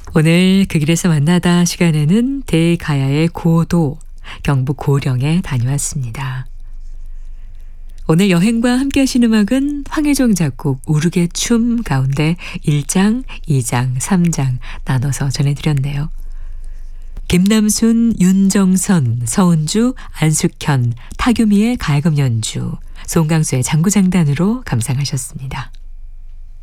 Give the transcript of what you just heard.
오늘 그 길에서 만나다 시간에는 대가야의 고도, 경북 고령에 다녀왔습니다. 오늘 여행과 함께 하신 음악은 황혜종 작곡 우르게 춤 가운데 1장, 2장, 3장 나눠서 전해드렸네요. 김남순, 윤정선, 서은주, 안숙현, 타규미의 가야금 연주, 송강수의 장구장단으로 감상하셨습니다.